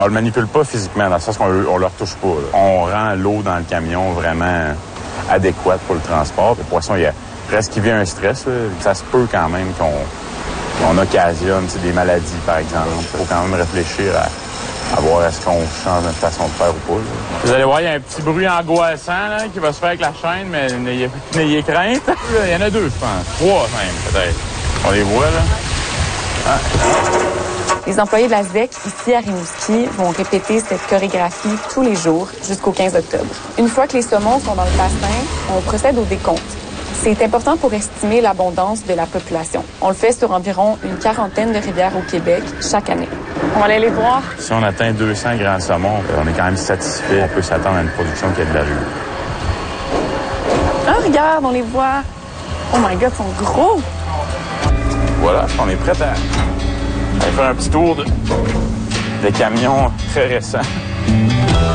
On le manipule pas physiquement, dans le sens qu'on leur touche pas. Là. On rend l'eau dans le camion vraiment adéquate pour le transport. Le poisson, il y a presque qu'il vient un stress. Là. Ça se peut quand même qu'on occasionne des maladies, par exemple. Il faut quand même réfléchir à voir est-ce qu'on change notre façon de faire ou pas. Là. Vous allez voir, il y a un petit bruit angoissant là, qui va se faire avec la chaîne, mais n'ayez crainte. Il y en a 2, je pense. 3 même, peut-être. On les voit, là. Ah. Les employés de la SDEC, ici à Rimouski, vont répéter cette chorégraphie tous les jours jusqu'au 15 octobre. Une fois que les saumons sont dans le bassin, on procède au décompte. C'est important pour estimer l'abondance de la population. On le fait sur environ une 40aine de rivières au Québec chaque année. On va aller les voir. Si on atteint 200 grands saumons, on est quand même satisfait. On peut s'attendre à une production qui a de l'allure. Ah, regarde, on les voit. Oh my God, ils sont gros. Voilà, on est prêt à aller faire un petit tour de camions très récents.